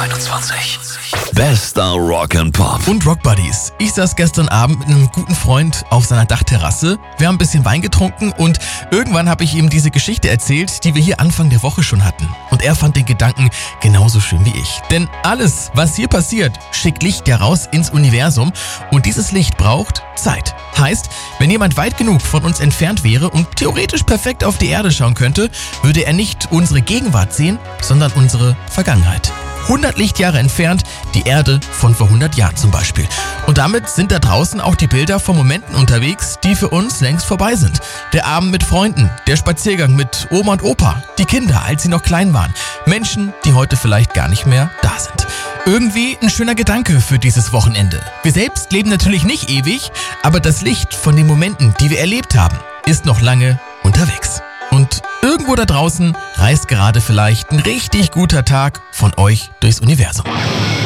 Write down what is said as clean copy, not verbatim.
2021. Bester Rock and Pop. Und Rock Buddies. Ich saß gestern Abend mit einem guten Freund auf seiner Dachterrasse. Wir haben ein bisschen Wein getrunken und irgendwann habe ich ihm diese Geschichte erzählt, die wir hier Anfang der Woche schon hatten. Und er fand den Gedanken genauso schön wie ich. Denn alles, was hier passiert, schickt Licht heraus ins Universum und dieses Licht braucht Zeit. Heißt, wenn jemand weit genug von uns entfernt wäre und theoretisch perfekt auf die Erde schauen könnte, würde er nicht unsere Gegenwart sehen, sondern unsere Vergangenheit. 100 Lichtjahre entfernt, die Erde von vor 100 Jahren zum Beispiel. Und damit sind da draußen auch die Bilder von Momenten unterwegs, die für uns längst vorbei sind. Der Abend mit Freunden, der Spaziergang mit Oma und Opa, die Kinder, als sie noch klein waren. Menschen, die heute vielleicht gar nicht mehr da sind. Irgendwie ein schöner Gedanke für dieses Wochenende. Wir selbst leben natürlich nicht ewig, aber das Licht von den Momenten, die wir erlebt haben, ist noch lange unterwegs. Und irgendwo da draußen reist gerade vielleicht ein richtig guter Tag von euch durchs Universum.